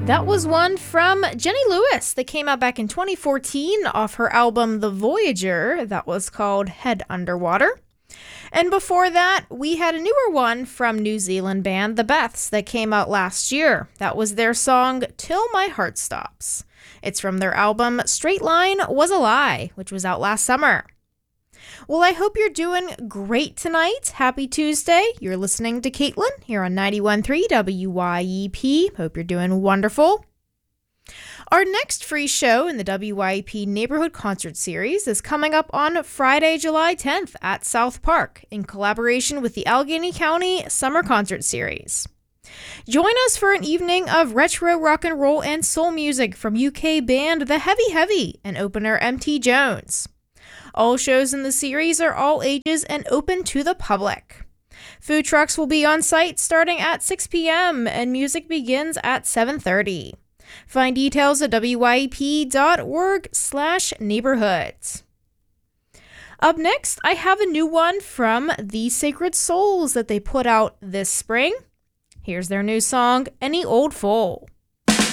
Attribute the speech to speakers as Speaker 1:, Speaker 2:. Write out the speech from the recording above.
Speaker 1: That was one from Jenny Lewis that came out back in 2014 off her album The Voyager that was called Head Underwater. And before that, we had a newer one from New Zealand band The Beths that came out last year. That was their song Till My Heart Stops. It's from their album Straight Line Was a Lie, which was out last summer. Well, I hope you're doing great tonight. Happy Tuesday. You're listening to Caitlin here on 91.3 WYEP. Hope you're doing wonderful. Our next free show in the WYEP Neighborhood Concert Series is coming up on Friday, July 10th at South Park in collaboration with the Allegheny County Summer Concert Series. Join us for an evening of retro rock and roll and soul music from UK band The Heavy Heavy and opener MT Jones. All shows in the series are all ages and open to the public. Food trucks will be on site starting at 6 p.m. and music begins at 7:30. Find details at wyep.org/neighborhoods. Up next, I have a new one from The Sacred Souls that they put out this spring. Here's their new song, Any Old Fool.